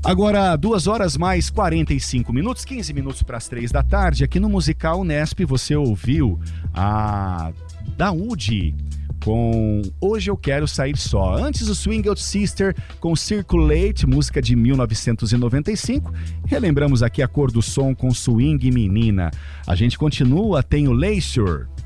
Agora, 2 horas mais 45 minutos, 15 minutos para as 3 da tarde, aqui no Musical Unesp você ouviu a Daoud com Hoje Eu Quero Sair Só. Antes o Swing Out Sister com Circulate, música de 1995. Relembramos aqui a Cor do Som com Swing Menina. A gente continua, tem o Leisure